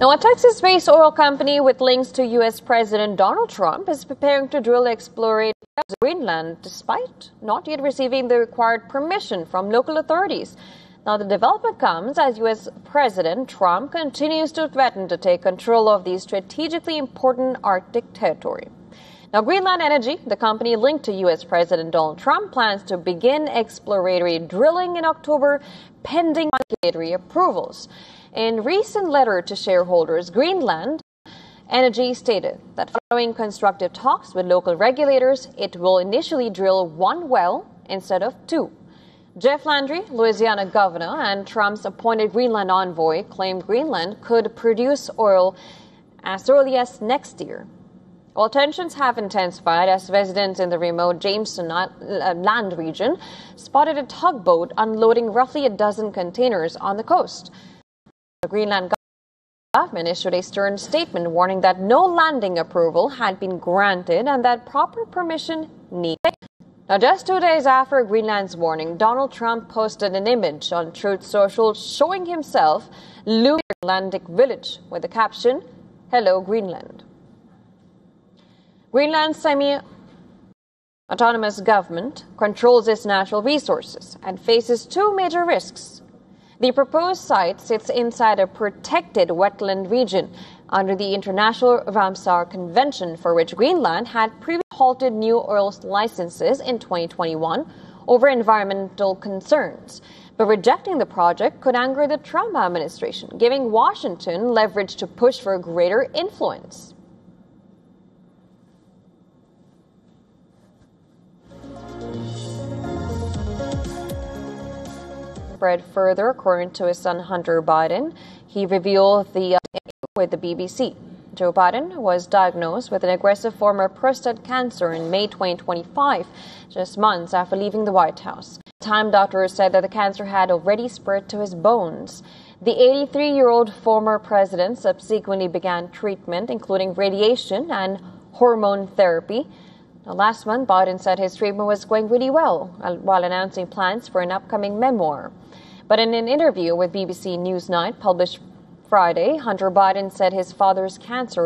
Now, a Texas-based oil company with links to U.S. President Donald Trump is preparing to drill exploratory wells in Greenland despite not yet receiving the required permission from local authorities. Now, the development comes as U.S. President Trump continues to threaten to take control of the strategically important Arctic territory. Now, Greenland Energy, the company linked to U.S. President Donald Trump, plans to begin exploratory drilling in October pending regulatory approvals. In recent letter to shareholders, Greenland Energy stated that following constructive talks with local regulators, it will initially drill one well instead of two. Jeff Landry, Louisiana governor and Trump's appointed Greenland envoy, claimed Greenland could produce oil as early as next year. While tensions have intensified as residents in the remote Jameson land region spotted a tugboat unloading roughly a dozen containers on the coast. The Greenland government issued a stern statement warning that no landing approval had been granted and that proper permission needed. Now, just 2 days after Greenland's warning, Donald Trump posted an image on Truth Social showing himself looting the Atlantic village with the caption, "Hello, Greenland." Greenland's semi-autonomous government controls its natural resources and faces two major risks. The proposed site sits inside a protected wetland region under the International Ramsar Convention, for which Greenland had previously halted new oil licenses in 2021 over environmental concerns. But rejecting the project could anger the Trump administration, giving Washington leverage to push for greater influence. Spread further, according to his son Hunter Biden. He revealed the with the BBC. Joe Biden was diagnosed with an aggressive form of prostate cancer in May 2025, just months after leaving the White House. Time doctors said that the cancer had already spread to his bones. The 83-year-old former president subsequently began treatment, including radiation and hormone therapy. Now, last month, Biden said his treatment was going really well while announcing plans for an upcoming memoir. But in an interview with BBC Newsnight published Friday, Hunter Biden said his father's cancer